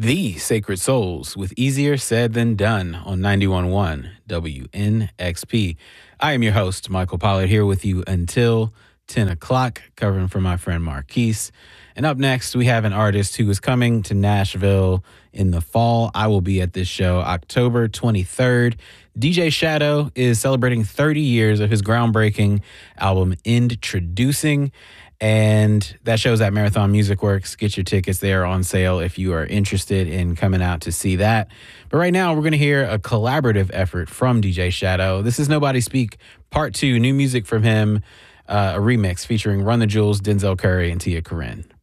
The Sacred Souls with Easier Said Than Done on 91.1 WNXP. I am your host, Michael Pollard, here with you until 10 o'clock, covering for my friend Marquise. And up next, we have an artist who is coming to Nashville in the fall. I will be at this show October 23rd. DJ Shadow is celebrating 30 years of his groundbreaking album, Introducing. And that show's at Marathon Music Works. Get your tickets. They are on sale if you are interested in coming out to see that. But right now, we're going to hear a collaborative effort from DJ Shadow. This is Nobody Speak Part 2, new music from him, a remix featuring Run the Jewels, Denzel Curry, and Tia Corinne.